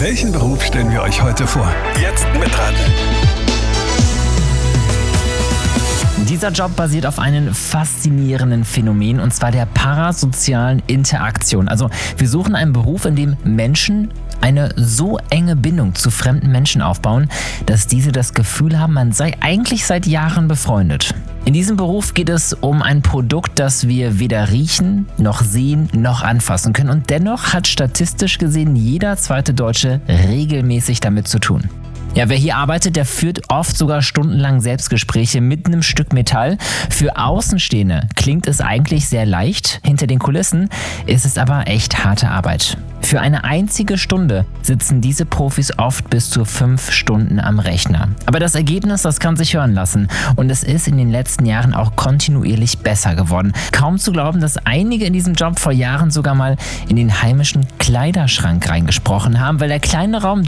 Welchen Beruf stellen wir euch heute vor? Jetzt mitraten! Dieser Job basiert auf einem faszinierenden Phänomen, und zwar der parasozialen Interaktion. Also wir suchen einen Beruf, in dem Menschen eine so enge Bindung zu fremden Menschen aufbauen, dass diese das Gefühl haben, man sei eigentlich seit Jahren befreundet. In diesem Beruf geht es um ein Produkt, das wir weder riechen, noch sehen, noch anfassen können. Und dennoch hat statistisch gesehen jeder zweite Deutsche regelmäßig damit zu tun. Ja, wer hier arbeitet, der führt oft sogar stundenlang Selbstgespräche mit einem Stück Metall. Für Außenstehende klingt es eigentlich sehr leicht. Hinter den Kulissen ist es aber echt harte Arbeit. Für eine einzige Stunde sitzen diese Profis oft bis zu 5 Stunden am Rechner. Aber das Ergebnis, das kann sich hören lassen. Und es ist in den letzten Jahren auch kontinuierlich besser geworden. Kaum zu glauben, dass einige in diesem Job vor Jahren sogar mal in den heimischen Kleiderschrank reingesprochen haben, weil der kleine Raum